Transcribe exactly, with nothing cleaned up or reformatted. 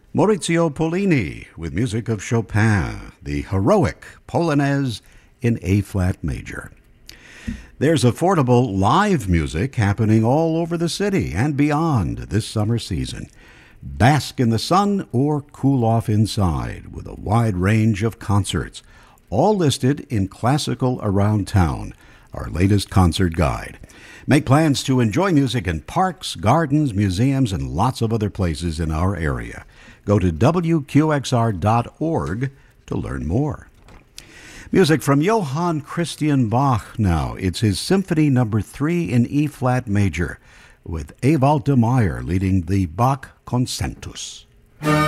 Maurizio Pollini with music of Chopin, the heroic Polonaise in A-flat major. There's affordable live music happening all over the city and beyond this summer season. Bask in the sun or cool off inside with a wide range of concerts, all listed in Classical Around Town, our latest concert guide. Make plans to enjoy music in parks, gardens, museums, and lots of other places in our area. Go to W Q X R dot org to learn more. Music from Johann Christian Bach now. It's his Symphony Number three in E-flat major, with Ewald de Meyer leading the Bach Concentus.